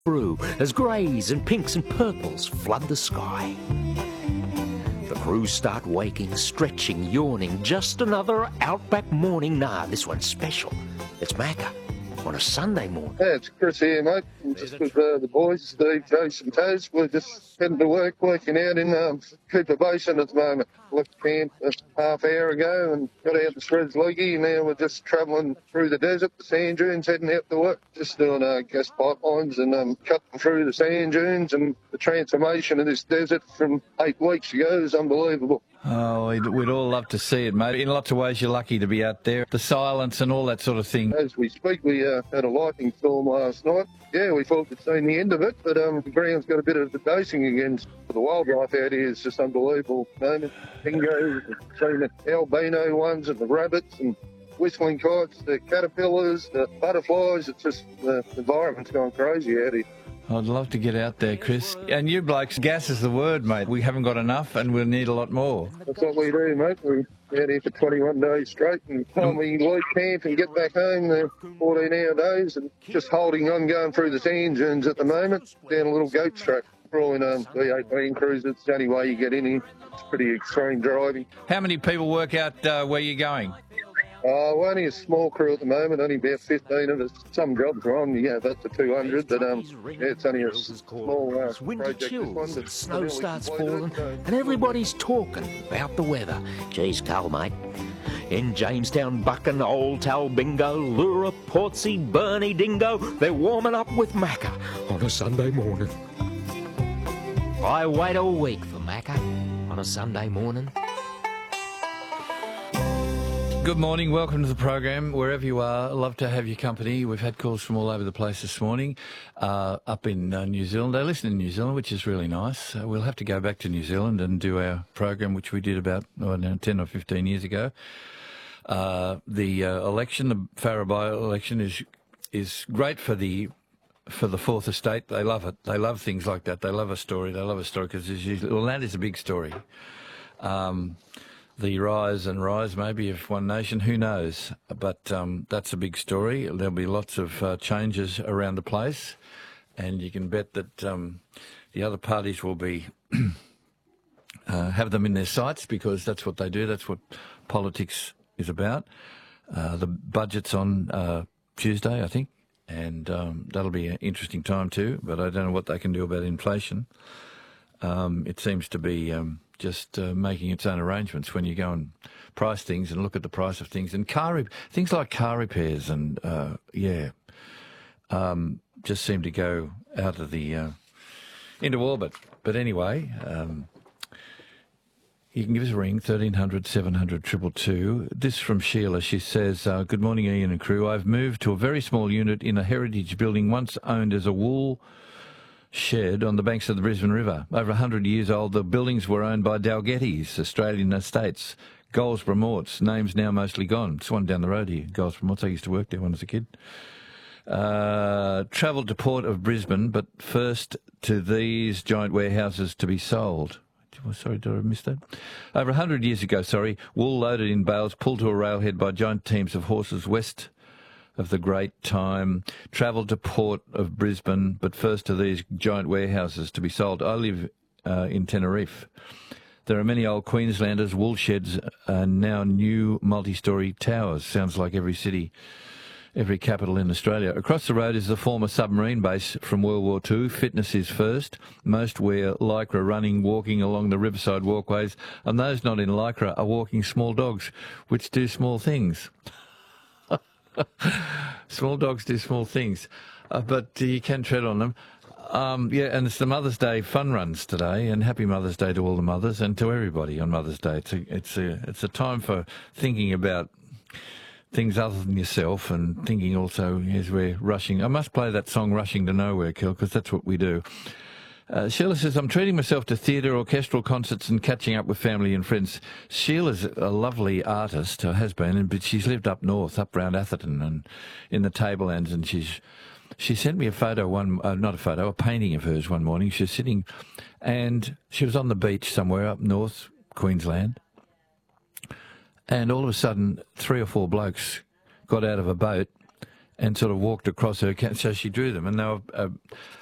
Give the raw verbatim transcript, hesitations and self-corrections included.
through as greys and pinks and purples flood the sky. The crew start waking, stretching, yawning. Just another outback morning. Nah, this one's special. It's Macca on a Sunday morning. Yeah, it's Chris here, mate. I'm just with uh, the boys, Steve, Jason, Taz. We're just heading to work, working out in um, Cooper Basin at the moment. Left camp a half hour ago and got out to Shreds Leggy. Now we're just travelling through the desert, the sand dunes, heading out to work. Just doing uh, gas pipelines and um, cutting through the sand dunes, and the transformation of this desert from eight weeks ago is unbelievable. Oh, we'd, we'd all love to see it, mate. In lots of ways, you're lucky to be out there. The silence and all that sort of thing. As we speak, we uh, had a lightning storm last night. Yeah, we thought we'd seen the end of it, but um, the ground's got a bit of the dosing again. The wildlife out here is just unbelievable. Moment, dingoes, seen the albino ones and the rabbits and whistling kites, the caterpillars, the butterflies. It's just, the environment's gone crazy out here. I'd love to get out there, Chris. And you blokes, gas is the word, mate. We haven't got enough and we'll need a lot more. That's what we do, mate. We're out here for twenty-one days straight, and time we leave camp and get back home, they're fourteen hour days, and just holding on, going through the sand dunes at the moment, down a little goat track. We're all in um, V eighteen cruisers. It's the only way you get in here. It's pretty extreme driving. How many people work out uh, where you're going? Uh, we're only a small crew at the moment, only about fifteen of us. Some jobs are on, yeah, that's to two hundred, but um, yeah, it's only a small uh, windy project. chills, This the snow one, starts but falling, uh, and everybody's talking about the weather. Geez, Carl, mate. In Jamestown, Buchan, Old Talbingo, Lura, Portsea, Burnie, Dingo, they're warming up with Macca on a Sunday morning. I wait a week for Macca on a Sunday morning. Good morning, welcome to the program, wherever you are. Love to have your company. We've had calls from all over the place this morning, uh, up in uh, New Zealand. They listen in New Zealand, which is really nice. Uh, we'll have to go back to New Zealand and do our program, which we did about oh, now ten or fifteen years ago. Uh, the uh, election, the Farrer by-election, is is great for the for the Fourth Estate. They love it. They love things like that. They love a story. They love a story because well, that is a big story. Um, the rise and rise maybe of one nation, who knows? But um, that's a big story. There'll be lots of uh, changes around the place, and you can bet that um, the other parties will be uh, have them in their sights, because that's what they do. That's what politics is about. Uh, the budget's on uh, Tuesday, I think, and um, that'll be an interesting time too. But I don't know what they can do about inflation. Um, it seems to be um, just uh, making its own arrangements when you go and price things and look at the price of things. And car re- things like car repairs and, uh, yeah, um, just seem to go out of the, uh, into orbit. But anyway, um, you can give us a ring, thirteen hundred, seven hundred, two two two. This from Sheila. She says, uh, good morning, Ian and crew. I've moved to a very small unit in a heritage building once owned as a wool shed on the banks of the Brisbane River. Over one hundred years old, the buildings were owned by Dalgetty's Australian Estates, Goldsborough Morts. Name's now mostly gone. It's one down the road here, Goldsborough Morts. I used to work there when I was a kid. Uh, travelled to Port of Brisbane, but first to these giant warehouses to be sold. Sorry, did I miss that? Over one hundred years ago, sorry, wool loaded in bales pulled to a railhead by giant teams of horses west of the Great Time, travelled to Port of Brisbane, but first to these giant warehouses to be sold. I live uh, in Tenerife. There are many old Queenslanders, wool sheds, and now new multi-storey towers. Sounds like every city, every capital in Australia. Across the road is the former submarine base from World War Two. Fitness is first. Most wear lycra, running, walking along the riverside walkways, and those not in lycra are walking small dogs, which do small things. Small dogs do small things, uh, but uh, you can tread on them. Um, yeah, and it's the Mother's Day fun runs today, and happy Mother's Day to all the mothers and to everybody on Mother's Day. It's a, it's a, it's a time for thinking about things other than yourself, and thinking also as we're rushing. I must play that song Rushing to Nowhere, Kel, because that's what we do. Uh, Sheila says, I'm treating myself to theatre, orchestral concerts and catching up with family and friends. Sheila's a lovely artist, or has been, but she's lived up north, up round Atherton and in the Tablelands, and she's she sent me a photo, one uh, not a photo, a painting of hers one morning. She was sitting, and she was on the beach somewhere up north, Queensland, and all of a sudden three or four blokes got out of a boat and sort of walked across her, so she drew them, and they were... Uh,